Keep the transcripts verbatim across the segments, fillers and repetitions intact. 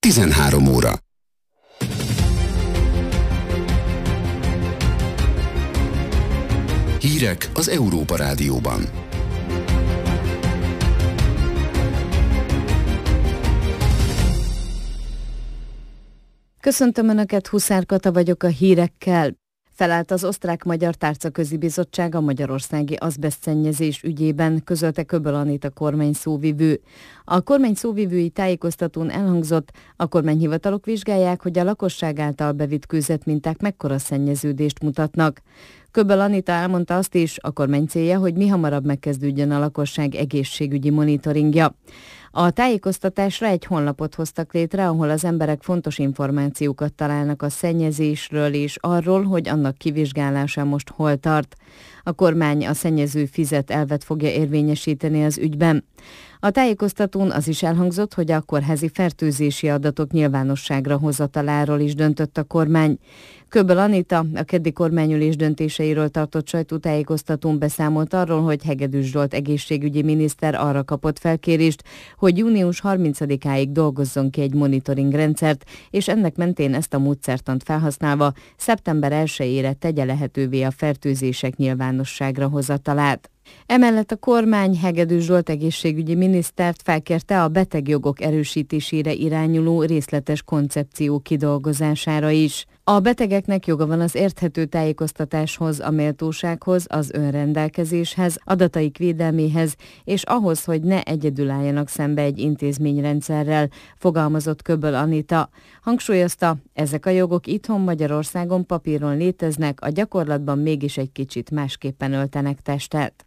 tizenhárom óra. Hírek az Európa Rádióban. Köszöntöm Önöket, Huszár Kata vagyok a hírekkel. Felállt az Osztrák-Magyar Tárcaközi Bizottság a magyarországi azbesztszennyezés ügyében, közölte Köböl Anita kormány szóvivő. A kormány szóvivői tájékoztatón elhangzott, a kormányhivatalok vizsgálják, hogy a lakosság által bevitt kőzetminták mekkora szennyeződést mutatnak. Köböl Anita elmondta azt is, a kormány célja, hogy mihamarabb megkezdődjön a lakosság egészségügyi monitoringja. A tájékoztatásra egy honlapot hoztak létre, ahol az emberek fontos információkat találnak a szennyezésről és arról, hogy annak kivizsgálása most hol tart. A kormány a szennyező fizet elvet fogja érvényesíteni az ügyben. A tájékoztatón az is elhangzott, hogy a kórházi fertőzési adatok nyilvánosságra hozataláról is döntött a kormány. Köböl Anita a keddi kormányülés döntéseiről tartott sajtótájékoztatón beszámolt arról, hogy Hegedűs Zsolt egészségügyi miniszter arra kapott felkérést, hogy június harmincadikáig dolgozzon ki egy monitoring rendszert, és ennek mentén ezt a módszertant felhasználva szeptember elsejére tegye lehetővé a fertőzések nyilvánosságra hozatalát. Emellett a kormány Hegedűs Zsolt egészségügyi minisztert felkérte a betegjogok erősítésére irányuló részletes koncepció kidolgozására is. A betegeknek joga van az érthető tájékoztatáshoz, a méltósághoz, az önrendelkezéshez, adataik védelméhez, és ahhoz, hogy ne egyedül álljanak szembe egy intézményrendszerrel, fogalmazott Köböl Anita. Hangsúlyozta, ezek a jogok itthon Magyarországon papíron léteznek, a gyakorlatban mégis egy kicsit másképpen öltenek testet.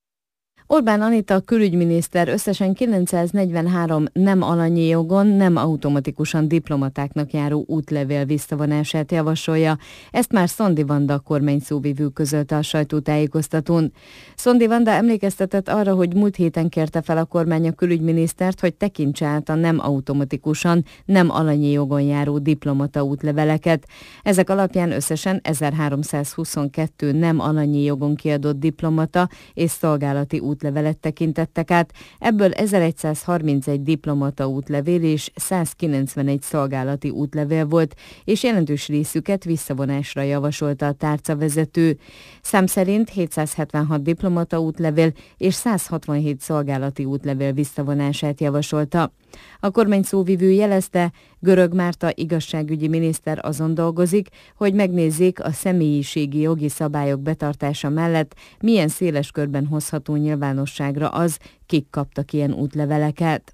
Orbán Anita külügyminiszter összesen kilencszáznegyvenhárom nem alanyi jogon, nem automatikusan diplomatáknak járó útlevél visszavonását javasolja. Ezt már Szondi Vanda kormány szóvivő közölte a sajtótájékoztatón. Szondi Vanda emlékeztetett arra, hogy múlt héten kérte fel a kormány a külügyminisztert, hogy tekintse át a nem automatikusan, nem alanyi jogon járó diplomata útleveleket. Ezek alapján összesen ezerháromszázhuszonkettő nem alanyi jogon kiadott diplomata és szolgálati útlevelet útlevelet tekintettek át, ebből ezeregyszázharmincegy diplomata útlevél és százkilencvenegy szolgálati útlevél volt, és jelentős részüket visszavonásra javasolta a tárcavezető. Szám szerint hétszázhetvenhat diplomata útlevél és százhatvanhét szolgálati útlevél visszavonását javasolta. A kormány szóvivő jelezte, Görög Márta igazságügyi miniszter azon dolgozik, hogy megnézzék a személyiségi jogi szabályok betartása mellett, milyen széles körben hozható nyilvánosságra az, kik kaptak ilyen útleveleket.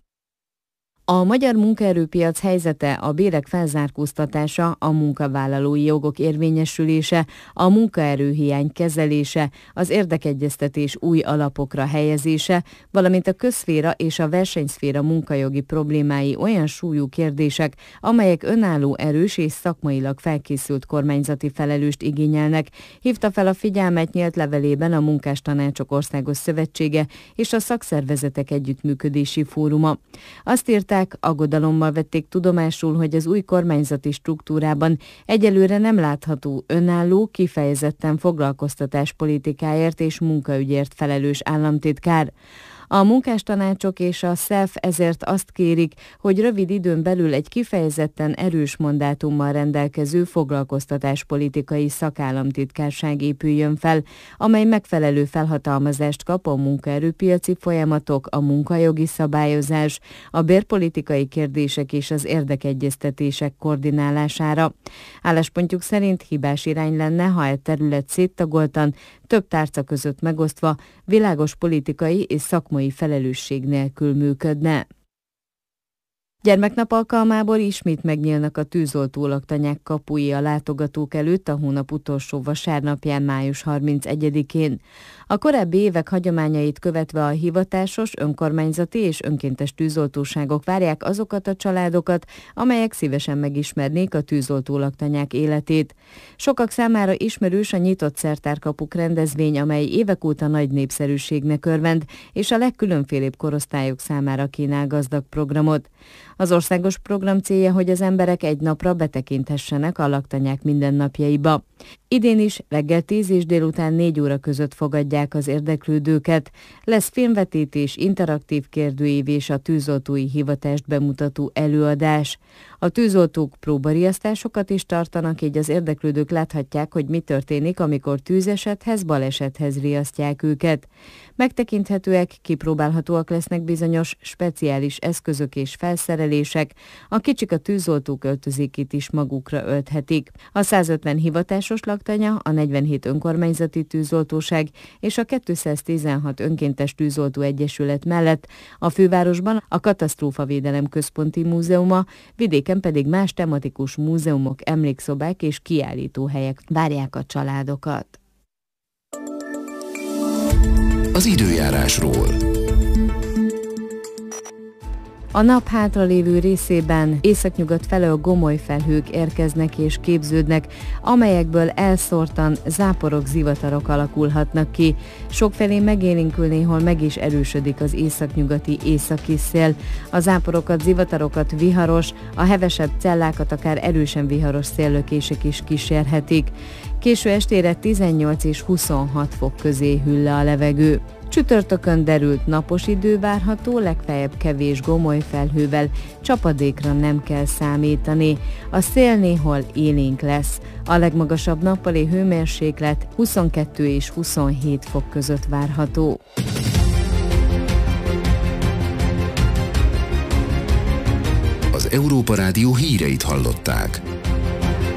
A magyar munkaerőpiac helyzete, a bérek felzárkóztatása, a munkavállalói jogok érvényesülése, a munkaerőhiány kezelése, az érdekegyeztetés új alapokra helyezése, valamint a közszféra és a versenyszféra munkajogi problémái olyan súlyú kérdések, amelyek önálló, erős és szakmailag felkészült kormányzati felelőst igényelnek, hívta fel a figyelmet nyílt levelében a Munkástanácsok Országos Szövetsége és a Szakszervezetek Együttműködési Fóruma. Azt írta, aggodalommal vették tudomásul, hogy az új kormányzati struktúrában egyelőre nem látható önálló, kifejezetten foglalkoztatáspolitikáért és munkaügyért felelős államtitkár. A munkástanácsok és a SZEF ezért azt kérik, hogy rövid időn belül egy kifejezetten erős mandátummal rendelkező foglalkoztatáspolitikai szakállamtitkárság épüljön fel, amely megfelelő felhatalmazást kap a munkaerőpiaci folyamatok, a munkajogi szabályozás, a bérpolitikai kérdések és az érdekegyeztetések koordinálására. Álláspontjuk szerint hibás irány lenne, ha egy terület széttagoltan, több tárca között megosztva, világos politikai és szakmai felelősség nélkül működne. Gyermeknap alkalmából ismét megnyílnak a tűzoltó-laktanyák kapui a látogatók előtt a hónap utolsó vasárnapján, május harmincegyedikén. A korábbi évek hagyományait követve a hivatásos, önkormányzati és önkéntes tűzoltóságok várják azokat a családokat, amelyek szívesen megismernék a tűzoltó-laktanyák életét. Sokak számára ismerős a nyitott szertárkapuk rendezvény, amely évek óta nagy népszerűségnek örvend, és a legkülönfélébb korosztályok számára kínál gazdag programot. Az országos program célja, hogy az emberek egy napra betekinthessenek a laktanyák mindennapjaiba. Idén is reggel tíz és délután négy óra között fogadják az érdeklődőket. Lesz filmvetítés, interaktív kérdőív és a tűzoltói hivatást bemutató előadás. A tűzoltók próbariasztásokat is tartanak, így az érdeklődők láthatják, hogy mi történik, amikor tűzesethez, balesethez riasztják őket. Megtekinthetőek, kipróbálhatóak lesznek bizonyos speciális eszközök és felszerelések, a kicsik a tűzoltók öltözékét is magukra ölthetik. A százötven hivatásos laktanya, a negyvenhét önkormányzati tűzoltóság és a kétszáztizenhat önkéntes tűzoltó egyesület mellett a fővárosban a Katasztrófavédelem Központi Múzeuma, vidéken pedig más tematikus múzeumok, emlékszobák és kiállítóhelyek várják a családokat. Az időjárásról. A nap hátralévő részében északnyugat felől gomoly felhők érkeznek és képződnek, amelyekből elszórtan záporok, zivatarok alakulhatnak ki. Sokfelé megélénkül, néhol meg is erősödik az északnyugati északi szél. A záporokat, zivatarokat viharos, a hevesebb cellákat akár erősen viharos széllökések is kísérhetik. Késő estére tizennyolc és huszonhat fok közé hűl le a levegő. Csütörtökön derült napos idő várható, legfeljebb kevés gomoly felhővel, csapadékra nem kell számítani. A szél néhol élénk lesz. A legmagasabb nappali hőmérséklet huszonkettő és huszonhét fok között várható. Az Európa Rádió híreit hallották.